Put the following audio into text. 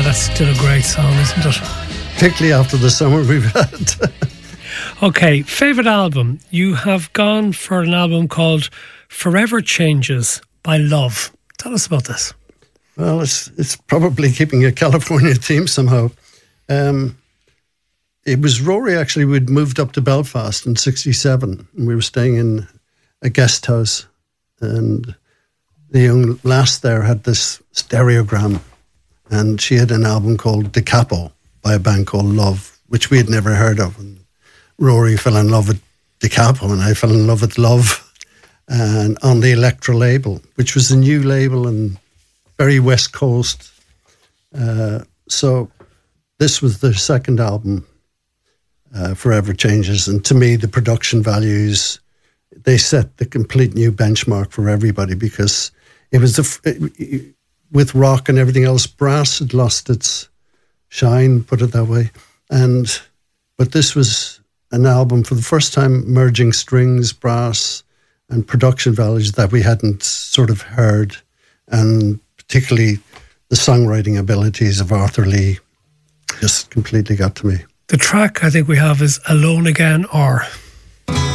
that's still a great song, isn't it? Particularly after the summer we've had. Okay, favourite album. You have gone for an album called Forever Changes by Love. Tell us about this. Well, it's probably keeping a California theme somehow. It was Rory, actually. We'd moved up to Belfast in 1967, and we were staying in a guest house, and the young lass there had this stereogram, and she had an album called Da Capo by a band called Love, which we had never heard of. And Rory fell in love with Da Capo, and I fell in love with Love, and on the Elektra label, which was a new label and very West Coast. So this was their second album, Forever Changes, and to me the production values, they set the complete new benchmark for everybody, because it was with rock and everything else, brass had lost its shine, put it that way, but this was an album for the first time merging strings, brass and production values that we hadn't sort of heard, and particularly the songwriting abilities of Arthur Lee just completely got to me. The track I think we have is Alone Again, or...